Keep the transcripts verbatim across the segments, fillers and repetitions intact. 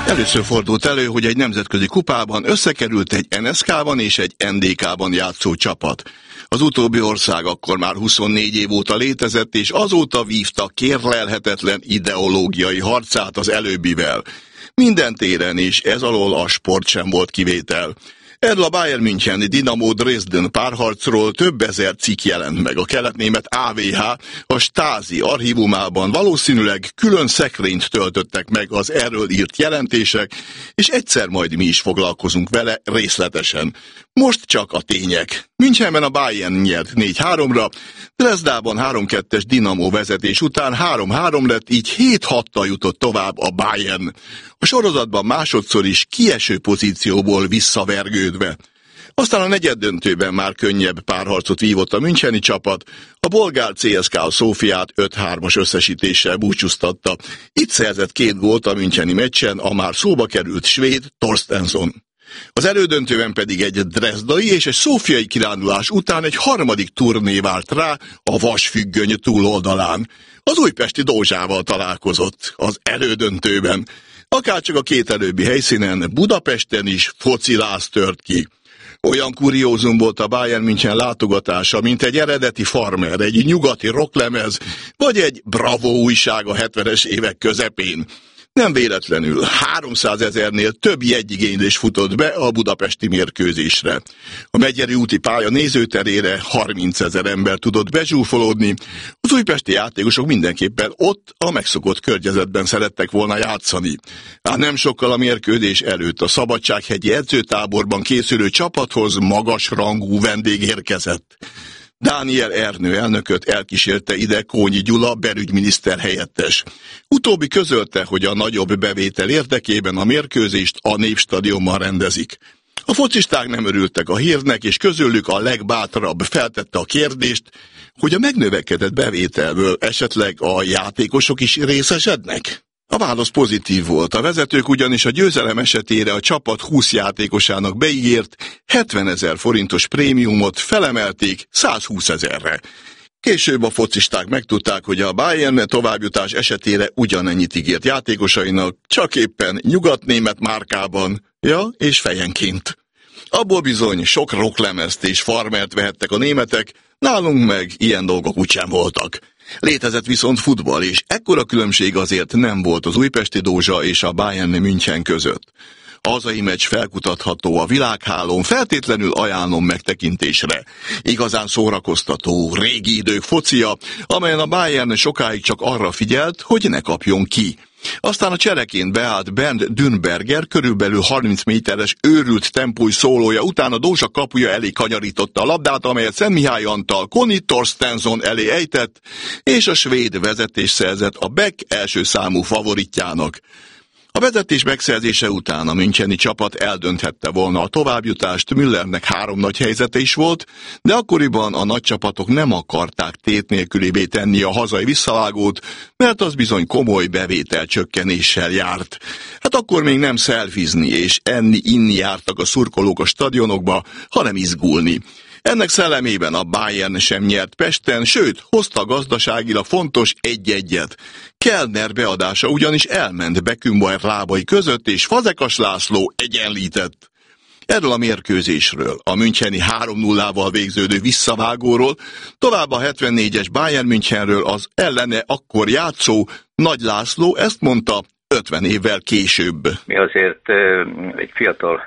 Először fordult elő, hogy egy nemzetközi kupában összekerült egy en es ká-ban és egy en dé ká-ban játszó csapat. Az utóbbi ország akkor már huszonnégy év óta létezett, és azóta vívta kérlelhetetlen ideológiai harcát az előbbivel. Minden téren is, ez alól a sport sem volt kivétel. Erről a Bayern München Dinamo Dresden párharcról több ezer cikk jelent meg. A keletnémet á vé há a Stasi archívumában valószínűleg külön szekrényt töltöttek meg az erről írt jelentések, és egyszer majd mi is foglalkozunk vele részletesen. Most csak a tények. Münchenben a Bayern nyert négy háromra, Dresdában három kettes Dinamo vezetés után három három lett, így hét hattal jutott tovább a Bayern. A sorozatban másodszor is kieső pozícióból visszavergődve. Aztán a negyeddöntőben már könnyebb párharcot vívott a müncheni csapat, a bolgár cé es ká a Szófiát öt hármas összesítéssel búcsúztatta. Itt szerzett két gólt a müncheni meccsen a már szóba került svéd Torstensson. Az elődöntőben pedig egy drezdai és egy szófiai kirándulás után egy harmadik turné vált rá a vasfüggöny túloldalán. Az újpesti Dózsával találkozott az elődöntőben. Akárcsak a két előbbi helyszínen, Budapesten is fociláz tört ki. Olyan kuriózum volt a Bayern München látogatása, mint egy eredeti farmer, egy nyugati rocklemez, vagy egy Bravo újság a hetvenes évek közepén. Nem véletlenül háromszázezernél több jegyigénylés futott be a budapesti mérkőzésre. A Megyeri úti pálya nézőterére harmincezer ember tudott bezsúfolódni, az újpesti játékosok mindenképpen ott a megszokott környezetben szerettek volna játszani. Ám nem sokkal a mérkőzés előtt a Szabadsághegyi edzőtáborban készülő csapathoz magas rangú vendég érkezett. Dániel Ernő elnököt elkísérte ide Kónyi Gyula belügyminiszter helyettes. Utóbbi közölte, hogy a nagyobb bevétel érdekében a mérkőzést a Népstadionban rendezik. A focisták nem örültek a hírnek, és közülük a legbátrabb feltette a kérdést, hogy a megnövekedett bevételből esetleg a játékosok is részesednek? A válasz pozitív volt, a vezetők ugyanis a győzelem esetére a csapat húsz játékosának beígért hetvenezer forintos prémiumot felemelték százhúszezerre. Később a focisták megtudták, hogy a Bayern továbbjutás esetére ugyanennyit ígért játékosainak, csak éppen nyugatnémet márkában, ja, és fejenként. Abból bizony sok rocklemezt és farmert vehettek a németek, nálunk meg ilyen dolgok úgysem voltak. Létezett viszont futball, és ekkora különbség azért nem volt az újpesti Dózsa és a Bayern München között. A hazai meccs felkutatható a világhálón, feltétlenül ajánlom megtekintésre. Igazán szórakoztató, régi idők focia, amelyen a Bayern sokáig csak arra figyelt, hogy ne kapjon ki. Aztán a csereként beállt Bernd Dünberger körülbelül harminc méteres őrült tempói szólója után a Dózsa kapuja elé kanyarította a labdát, amelyet Szentmihály Antal Conny Torstensson elé ejtett, és a svéd vezetés szerzett a Beck első számú favoritjának. A vezetés megszerzése után a müncheni csapat eldönthette volna a továbbjutást, Müllernek három nagy helyzete is volt, de akkoriban a nagy csapatok nem akarták tét nélkülivé tenni a hazai visszavágót, mert az bizony komoly bevételcsökkenéssel járt. Hát akkor még nem szelfizni és enni-inni jártak a szurkolók a stadionokba, hanem izgulni. Ennek szellemében a Bayern sem nyert Pesten, sőt, hozta gazdaságilag fontos egy-egyet. Kellner beadása ugyanis elment Beckenbauer lábai között, és Fazekas László egyenlített. Erről a mérkőzésről, a müncheni három nullával végződő visszavágóról, tovább a hetvennégyes Bayern Münchenről az ellene akkor játszó Nagy László ezt mondta ötven évvel később. Mi azért egy fiatal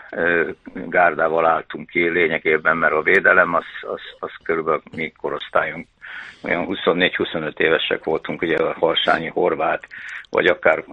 gárdával álltunk ki lényegében, mert a védelem az, az, az körülbelül mi korosztályunk. Olyan huszonnégy-huszonöt évesek voltunk, ugye a Harsányi Horváth, vagy akár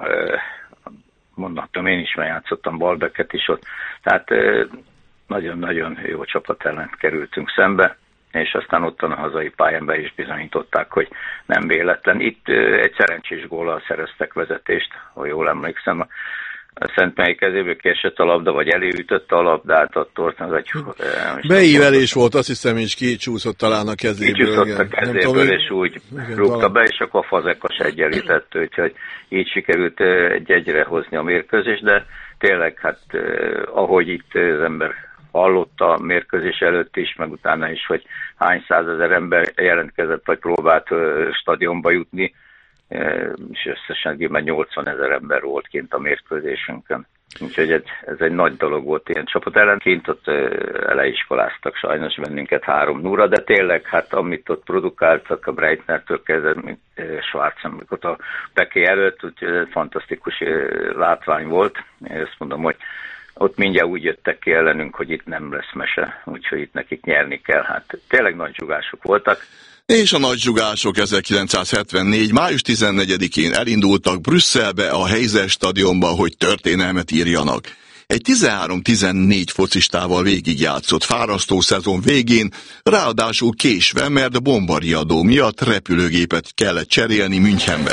mondhatom, én is játszottam Balbeket is ott. Tehát nagyon-nagyon jó csapat ellen kerültünk szembe, és aztán ottan a hazai pályán be is bizonyították, hogy nem véletlen. Itt egy szerencsés góllal szereztek vezetést, ha jól emlékszem. A Szentmely kezéből kiesett a labda, vagy előütötte a labdát, attól az egy... Beívelés volt, azt hiszem, és kicsúszott talán a kezéből. Kicsúszott a kezéből, tudom, és úgy igen, rúgta talán be, és akkor a Fazekas egyenlített, úgyhogy így sikerült egy egyre hozni a mérkőzést, de tényleg, hát ahogy itt az ember hallotta a mérkőzés előtt is, meg utána is, hogy hány százezer ember jelentkezett, vagy próbált stadionba jutni, és összesen nyolcvanezer ember volt kint a mérkőzésünkön. Úgyhogy ez, ez egy nagy dolog volt ilyen csapat ellen. Kint ott eleiskoláztak sajnos bennünket három nulla, de tényleg, hát amit ott produkáltak a Breitnertől kezdve, mint Schwarzenberg ott a Peké előtt, úgyhogy fantasztikus látvány volt. Én azt mondom, hogy ott mindjárt úgy jöttek ki ellenünk, hogy itt nem lesz mese, úgyhogy itt nekik nyerni kell. Hát tényleg nagy zsugások voltak. És a nagy zsugások ezerkilencszázhetvennégy. május tizennegyedikén elindultak Brüsszelbe a Heysel stadionba, hogy történelmet írjanak. Egy tizenhárom tizennégy focistával végigjátszott fárasztó szezon végén, ráadásul késve, mert bombariadó miatt repülőgépet kellett cserélni Münchenbe.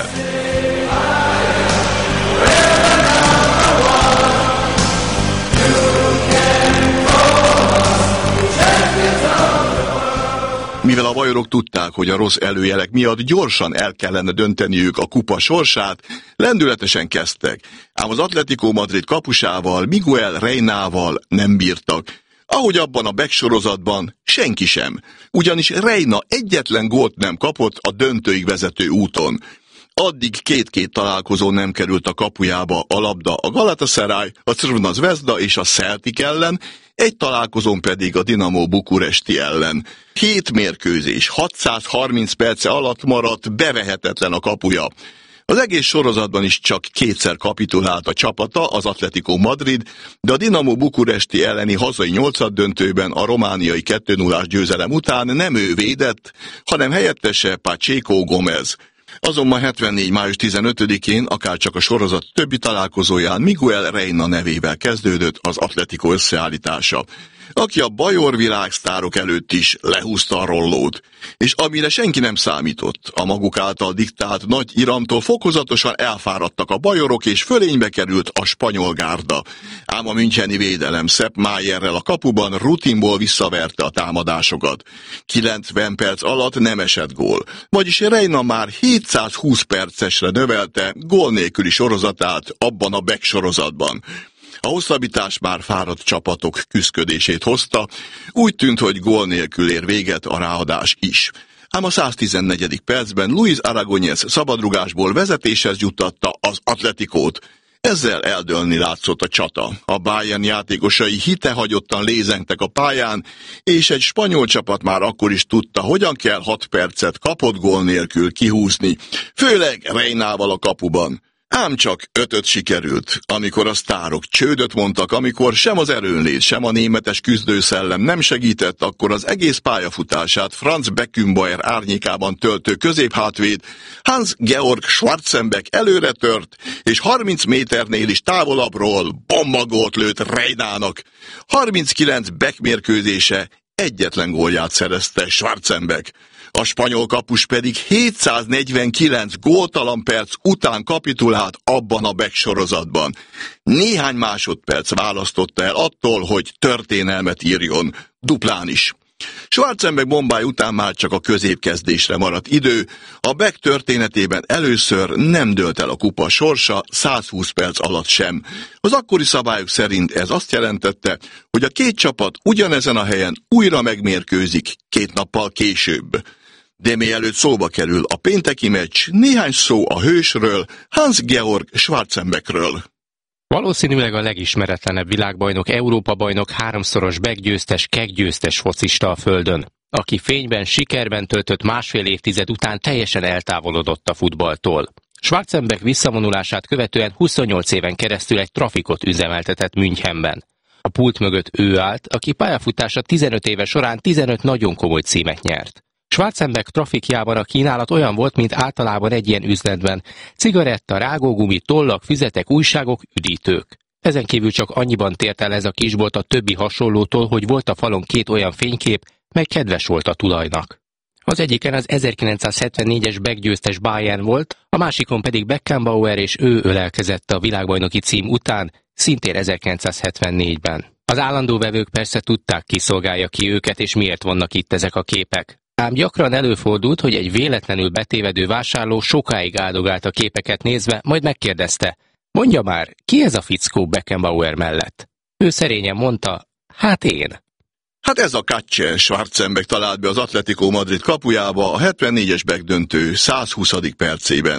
Mivel a bajorok tudták, hogy a rossz előjelek miatt gyorsan el kellene dönteniük a kupa sorsát, lendületesen kezdtek, ám az Atlético Madrid kapusával, Miguel Reynával nem bírtak. Ahogy abban a Beck sorozatban, senki sem, ugyanis Reyna egyetlen gólt nem kapott a döntőig vezető úton. Addig két-két találkozón nem került a kapujába a labda a Galatasaray, a Crvena Zvezda és a Celtic ellen, egy találkozón pedig a Dinamo Bukuresti ellen. Hét mérkőzés, hatszázharminc perce alatt maradt bevehetetlen a kapuja. Az egész sorozatban is csak kétszer kapitulált a csapata, az Atlético Madrid, de a Dinamo Bukuresti elleni hazai nyolcaddöntőben a romániai kettő nullás győzelem után nem ő védett, hanem helyettese Pacheco Gomez. Azonban hetvennégy. május tizenötödikén, akárcsak a sorozat többi találkozóján Miguel Reyna nevével kezdődött az Atlético összeállítása, aki a bajor világsztárok előtt is lehúzta a rollót. És amire senki nem számított, a maguk által diktált nagy iramtól fokozatosan elfáradtak a bajorok, és fölénybe került a spanyol gárda. Ám a müncheni védelem Sepp Mayerrel a kapuban rutinból visszaverte a támadásokat. kilencven perc alatt nem esett gól, vagyis Reyna már hétszázhúsz percesre növelte gól nélküli sorozatát abban a Beck sorozatban. A hosszabbítás már fáradt csapatok küszködését hozta, úgy tűnt, hogy gól nélkül ér véget a ráadás is. Ám a száztizennegyedik percben Luis Aragonés szabadrugásból vezetéshez juttatta az Atleticót. Ezzel eldőlni látszott a csata. A Bayern játékosai hitehagyottan lézengtek a pályán, és egy spanyol csapat már akkor is tudta, hogyan kell hat percet kapott gól nélkül kihúzni, főleg Reynával a kapuban. Ám csak ötöt sikerült, amikor a sztárok csődöt mondtak, amikor sem az erőnlét, sem a németes küzdőszellem nem segített, akkor az egész pályafutását Franz Beckenbauer árnyékában töltő középhátvéd Hans-Georg Schwarzenbeck előre tört, és harminc méternél is távolabbról bombagót lőtt Reynának. harminckilenc Beck mérkőzése egyetlen gólját szerezte Schwarzenbeck. A spanyol kapus pedig hétszáznegyvenkilenc góltalan perc után kapitulált abban a Beck sorozatban. Néhány másodperc választotta el attól, hogy történelmet írjon, duplán is. Schwarzenbeck bombái után már csak a középkezdésre maradt idő, a Beck történetében először nem dőlt el a kupa sorsa százhúsz perc alatt sem. Az akkori szabályok szerint ez azt jelentette, hogy a két csapat ugyanezen a helyen újra megmérkőzik két nappal később. De mielőtt szóba kerül a pénteki meccs, néhány szó a hősről, Hans-Georg Schwarzenbeckről. Valószínűleg a legismeretlenebb világbajnok, Európa-bajnok, háromszoros Beck-győztes, Keck-győztes focista a földön, aki fényben, sikerben töltött másfél évtized után teljesen eltávolodott a futballtól. Schwarzenbeck visszavonulását követően huszonnyolc éven keresztül egy trafikot üzemeltetett Münchenben. A pult mögött ő állt, aki pályafutása tizenöt éve során tizenöt nagyon komoly címet nyert. Schwarzenbeck trafikjában a kínálat olyan volt, mint általában egy ilyen üzletben. Cigaretta, rágógumi, tollak, füzetek, újságok, üdítők. Ezen kívül csak annyiban tért el ez a kisbolt a többi hasonlótól, hogy volt a falon két olyan fénykép, mely kedves volt a tulajnak. Az egyiken az ezerkilencszázhetvennégyes Beck-győztes Bayern volt, a másikon pedig Beckenbauer, és ő ölelkezett a világbajnoki cím után, szintén ezerkilencszázhetvennégyben. Az állandó vevők persze tudták, ki szolgálja ki őket, és miért vannak itt ezek a képek. Ám gyakran előfordult, hogy egy véletlenül betévedő vásárló sokáig áldogált a képeket nézve, majd megkérdezte, mondja már, ki ez a fickó Beckenbauer mellett? Ő szerényen mondta, hát én. Hát ez a Katje Schwarzenbeck talált be az Atlético Madrid kapujába a hetvennégyes Beck döntő százhuszadik percében.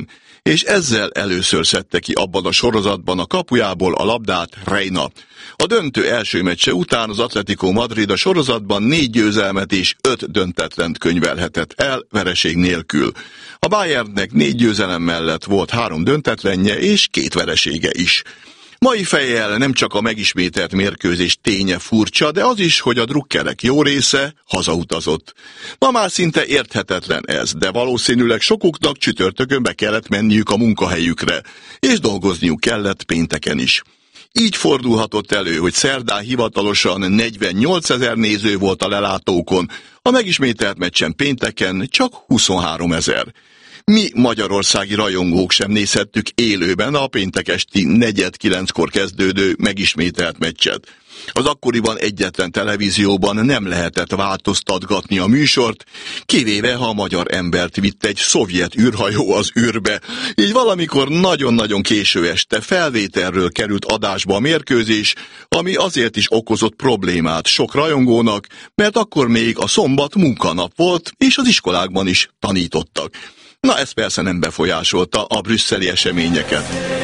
és ezzel először szedte ki abban a sorozatban a kapujából a labdát Reina. A döntő első meccse után az Atlético Madrid a sorozatban négy győzelmet és öt döntetlent könyvelhetett el vereség nélkül. A Bayernnek négy győzelem mellett volt három döntetlenje és két veresége is. Mai fejjel nem csak a megismételt mérkőzés ténye furcsa, de az is, hogy a drukkerek jó része hazautazott. Ma már szinte érthetetlen ez, de valószínűleg sokuknak csütörtökön be kellett menniük a munkahelyükre, és dolgozniuk kellett pénteken is. Így fordulhatott elő, hogy szerdán hivatalosan negyvennyolcezer néző volt a lelátókon, a megismételt meccsen pénteken csak huszonháromezer. Mi magyarországi rajongók sem nézhettük élőben a péntek esti negyed kilenckor kezdődő megismételt meccset. Az akkoriban egyetlen televízióban nem lehetett változtatgatni a műsort, kivéve ha a magyar embert vitt egy szovjet űrhajó az űrbe. Így valamikor nagyon-nagyon késő este felvételről került adásba a mérkőzés, ami azért is okozott problémát sok rajongónak, mert akkor még a szombat munkanap volt, és az iskolákban is tanítottak. Na, ez persze nem befolyásolta a brüsszeli eseményeket.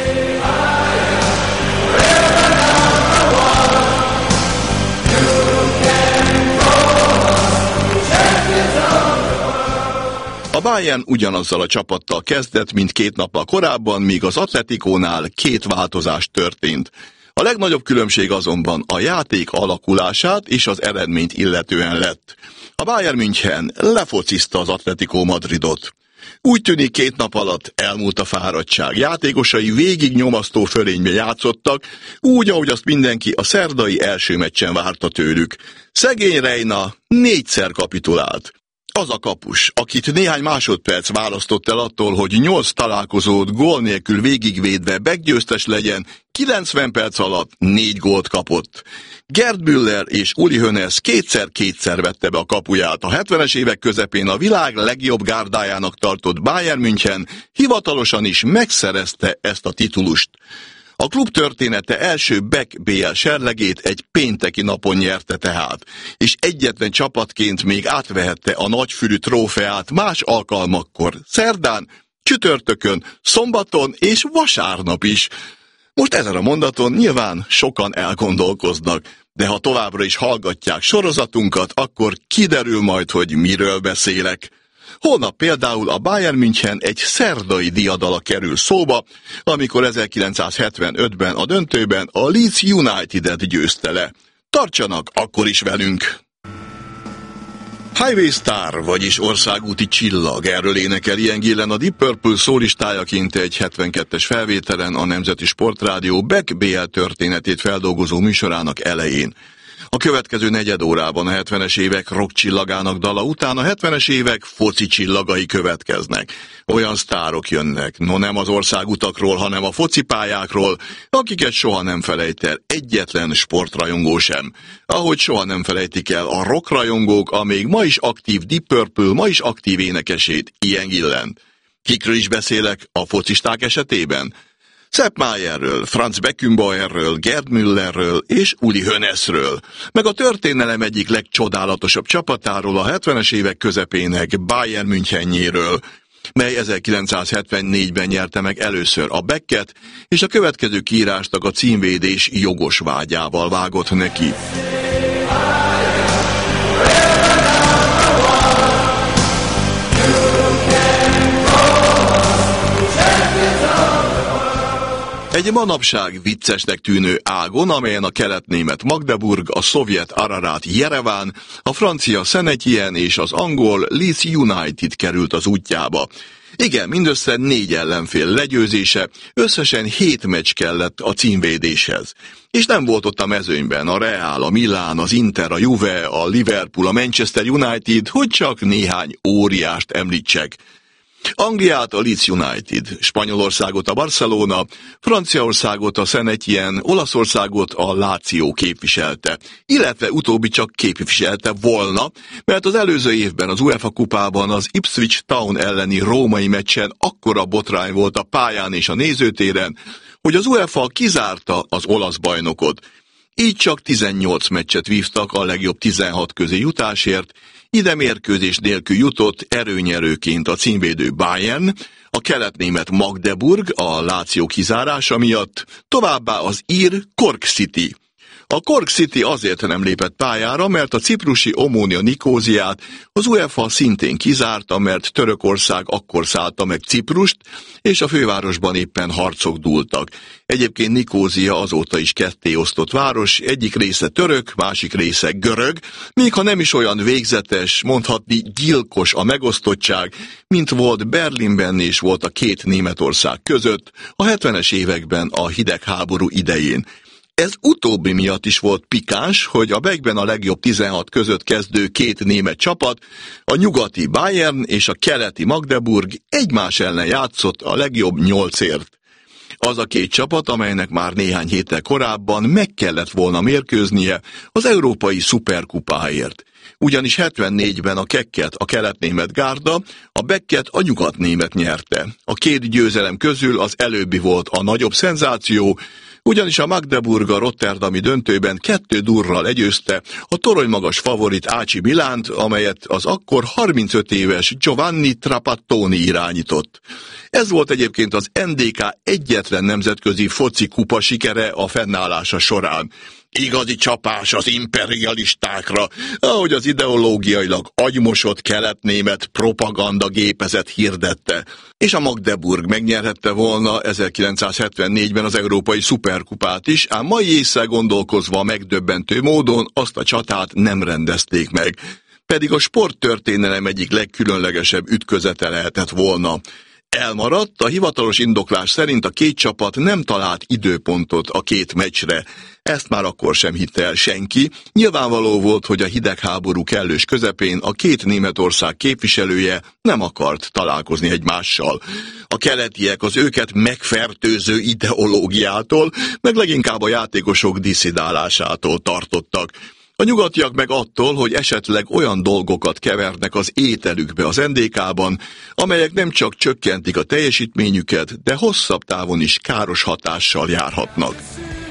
A Bayern ugyanazzal a csapattal kezdett, mint két nappal korábban, míg az Atleticónál két változás történt. A legnagyobb különbség azonban a játék alakulását és az eredményt illetően lett. A Bayern München lefocizta az Atlético Madridot. Úgy tűnik, két nap alatt elmúlt a fáradtság. Játékosai végig nyomasztó fölénybe játszottak, úgy, ahogy azt mindenki a szerdai első meccsen várta tőlük. Szegény Reina négyszer kapitulált. Az a kapus, akit néhány másodperc választott el attól, hogy nyolc találkozót gól nélkül végigvédve meggyőztes legyen, kilencven perc alatt négy gólt kapott. Gerd Müller és Uli Hoeneß kétszer-kétszer vette be a kapuját. A hetvenes évek közepén a világ legjobb gárdájának tartott Bayern München hivatalosan is megszerezte ezt a titulust. A klub története első Beck bé el serlegét egy pénteki napon nyerte tehát, és egyetlen csapatként még átvehette a nagyfülű trófeát más alkalmakkor, szerdán, csütörtökön, szombaton és vasárnap is. Most ezen a mondaton nyilván sokan elgondolkoznak, de ha továbbra is hallgatják sorozatunkat, akkor kiderül majd, hogy miről beszélek. Holnap például a Bayern München egy szerdai diadala kerül szóba, amikor ezerkilencszázhetvenötben a döntőben a Leeds United-et győzte le. Tartsanak akkor is velünk! Highway Star, vagyis országúti csillag, erről énekel Ian Gillan a Deep Purple szólistájaként egy hetvenkettes felvételen a Nemzeti Sportrádió Beck bé el történetét feldolgozó műsorának elején. A következő negyed órában a hetvenes évek rock csillagának dala után a hetvenes évek foci csillagai következnek. Olyan sztárok jönnek, no nem az országutakról, hanem a focipályákról, akiket soha nem felejt el egyetlen sportrajongó sem. Ahogy soha nem felejtik el a rockrajongók a még ma is aktív Deep Purple, ma is aktív énekesét, Ian Gillant. Kikről is beszélek a focisták esetében? Sepp Mayerről, Franz Beckenbauerről, Gerd Müllerről és Uli Hoeneßről, meg a történelem egyik legcsodálatosabb csapatáról, a hetvenes évek közepének Bayern Münchenjéről, mely ezerkilencszázhetvennégyben nyerte meg először a Becket, és a következő kiírásnak a címvédés jogos vágyával vágott neki. Egy manapság viccesnek tűnő ágon, amelyen a kelet-német Magdeburg, a szovjet Ararat Jereván, a francia Saint-Étienne és az angol Leeds United került az útjába. Igen, mindössze négy ellenfél legyőzése, összesen hét meccs kellett a címvédéshez. És nem volt ott a mezőnyben a Real, a Milán, az Inter, a Juve, a Liverpool, a Manchester United, hogy csak néhány óriást említsek. Angliát a Leeds United, Spanyolországot a Barcelona, Franciaországot a Saint-Étienne, Olaszországot a Lazio képviselte, illetve utóbbi csak képviselte volna, mert az előző évben az UEFA kupában az Ipswich Town elleni római meccsen akkora botrány volt a pályán és a nézőtéren, hogy az UEFA kizárta az olasz bajnokot. Így csak tizennyolc meccset vívtak a legjobb tizenhat közé jutásért, ide mérkőzés nélkül jutott erőnyerőként a címvédő Bayern, a keletnémet Magdeburg a Lazio kizárása miatt, továbbá az ír Cork City. A Cork City azért nem lépett pályára, mert a ciprusi Omonia Nikóziát az UEFA szintén kizárta, mert Törökország akkor szállta meg Ciprust, és a fővárosban éppen harcok dúltak. Egyébként Nikózia azóta is ketté osztott város, egyik része török, másik része görög, még ha nem is olyan végzetes, mondhatni gyilkos a megosztottság, mint volt Berlinben és volt a két Németország között a hetvenes években a hidegháború idején. Ez utóbbi miatt is volt pikáns, hogy a Beckben a legjobb tizenhat között kezdő két német csapat, a nyugati Bayern és a keleti Magdeburg egymás ellen játszott a legjobb nyolcért. Az a két csapat, amelynek már néhány héttel korábban meg kellett volna mérkőznie az európai szuperkupáért. Ugyanis hetvennégyben a Kekket a keletnémet gárda, a Becket a nyugatnémet nyerte. A két győzelem közül az előbbi volt a nagyobb szenzáció, ugyanis a Magdeburg a rotterdami döntőben kettő durral legyőzte a toronymagas favorit á cé Milánt, amelyet az akkor harmincöt éves Giovanni Trapattoni irányított. Ez volt egyébként az en dé ká egyetlen nemzetközi foci kupa sikere a fennállása során. Igazi csapás az imperialistákra, ahogy az ideológiailag agymosott keletnémet propaganda gépezet hirdette, és a Magdeburg megnyerhette volna ezerkilencszázhetvennégyben az európai szuperkupát is, ám mai ésszel gondolkozva megdöbbentő módon azt a csatát nem rendezték meg, pedig a sporttörténelem egyik legkülönlegesebb ütközete lehetett volna. Elmaradt, a hivatalos indoklás szerint a két csapat nem talált időpontot a két meccsre. Ezt már akkor sem hitte el senki. Nyilvánvaló volt, hogy a hidegháború kellős közepén a két Németország képviselője nem akart találkozni egymással. A keletiek az őket megfertőző ideológiától, meg leginkább a játékosok disszidálásától tartottak. A nyugatiak meg attól, hogy esetleg olyan dolgokat kevernek az ételükbe az en dé ká-ban, amelyek nem csak csökkentik a teljesítményüket, de hosszabb távon is káros hatással járhatnak.